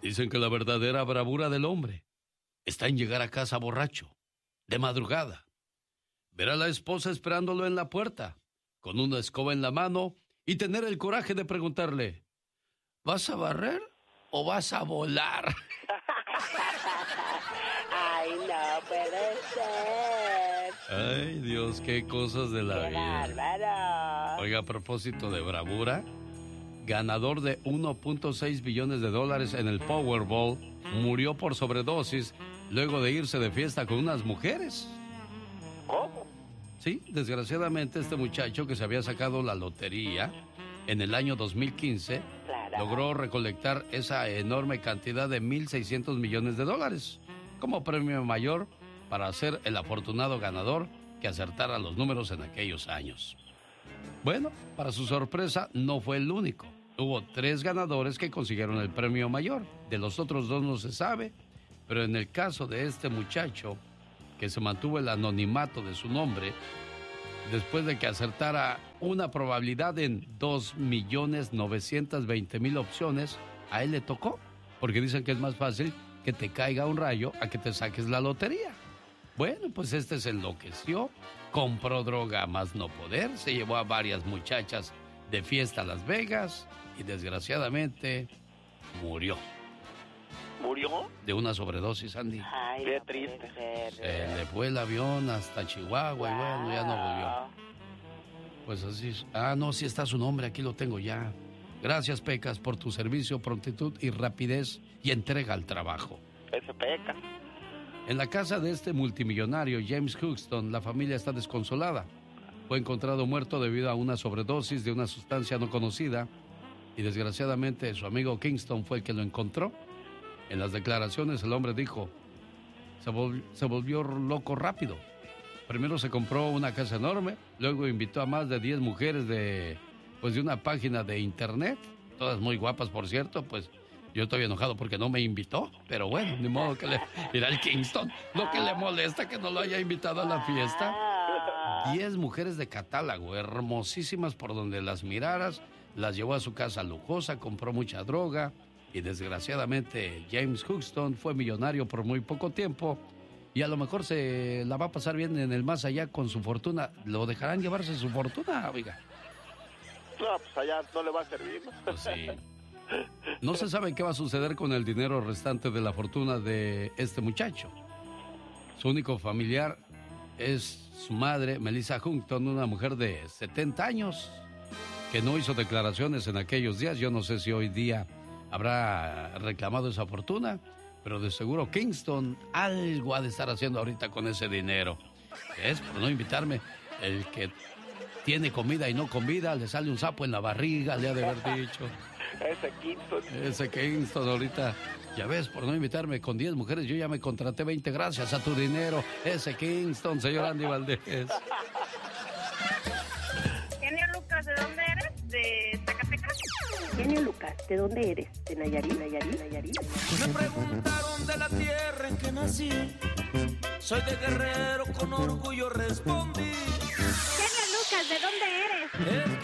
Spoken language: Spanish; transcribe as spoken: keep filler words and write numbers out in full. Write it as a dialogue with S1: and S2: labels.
S1: Dicen que la verdadera bravura del hombre está en llegar a casa borracho, de madrugada, ver a la esposa esperándolo en la puerta, con una escoba en la mano, y tener el coraje de preguntarle, ¿vas a barrer o vas a volar?
S2: Ay, no puede ser.
S1: Ay, Dios, qué cosas de la
S2: ¡Qué
S1: vida.
S2: bárbaro!
S1: Oiga, a propósito de bravura, ganador de uno punto seis billones de dólares en el Powerball, murió por sobredosis luego de irse de fiesta con unas mujeres.
S2: ¿Cómo?
S1: Sí, desgraciadamente este muchacho que se había sacado la lotería en el año dos mil quince
S2: Claro.
S1: logró recolectar esa enorme cantidad de mil seiscientos millones de dólares como premio mayor para ser el afortunado ganador que acertara los números en aquellos años. Bueno, para su sorpresa no fue el único. Hubo tres ganadores que consiguieron el premio mayor. De los otros dos no se sabe, pero en el caso de este muchacho, que se mantuvo el anonimato de su nombre, después de que acertara una probabilidad en dos millones novecientos veinte mil opciones, a él le tocó, porque dicen que es más fácil que te caiga un rayo a que te saques la lotería. Bueno, pues este se enloqueció, compró droga a más no poder, se llevó a varias muchachas de fiesta a Las Vegas y desgraciadamente murió.
S3: ¿Murió?
S1: De una sobredosis, Andy.
S2: Ay,
S3: Qué
S2: no
S3: triste.
S2: puede ser.
S1: Se le fue el avión hasta Chihuahua y bueno, ya no volvió. Pues así es. Ah, no, sí está su nombre, aquí lo tengo ya. Gracias, Pecas, por tu servicio, prontitud y rapidez y entrega al trabajo.
S3: Ese peca.
S1: En la casa de este multimillonario, James Houston, la familia está desconsolada. Fue encontrado muerto debido a una sobredosis de una sustancia no conocida y desgraciadamente su amigo Kingston fue el que lo encontró. En las declaraciones el hombre dijo, se, vol- se volvió loco rápido. Primero se compró una casa enorme, luego invitó a más de diez mujeres de, pues de una página de internet, todas muy guapas por cierto, pues yo estoy enojado porque no me invitó, pero bueno, ni modo que le irá el Kingston, lo que le molesta que no lo haya invitado a la fiesta. Diez mujeres de catálogo, hermosísimas por donde las miraras, las llevó a su casa lujosa, compró mucha droga y desgraciadamente James Houston fue millonario por muy poco tiempo y a lo mejor se la va a pasar bien en el más allá con su fortuna. ¿Lo dejarán llevarse su fortuna, oiga?
S3: No, pues allá no le va a servir, ¿no?
S1: Pues sí. No se sabe qué va a suceder con el dinero restante de la fortuna de este muchacho. Su único familiar es su madre, Melissa Huntington, una mujer de setenta años, que no hizo declaraciones en aquellos días. Yo no sé si hoy día habrá reclamado esa fortuna, pero de seguro Kingston algo ha de estar haciendo ahorita con ese dinero. Es por no invitarme. El que tiene comida y no comida, le sale un sapo en la barriga, le ha de haber dicho.
S3: Ese Kingston.
S1: Ese Kingston ahorita, ya ves, por no invitarme con diez mujeres, yo ya me contraté veinte gracias a tu dinero. Ese Kingston, señor Andy Valdés.
S4: Genio Lucas, ¿de dónde eres? ¿De Zacatecas?
S2: Genio Lucas, ¿de dónde eres? ¿De Nayarit? ¿Nayarit? ¿Nayarit?
S5: Me preguntaron de la tierra en que nací. Soy de Guerrero, con orgullo respondí.
S4: Genio Lucas, ¿de dónde eres?
S5: Es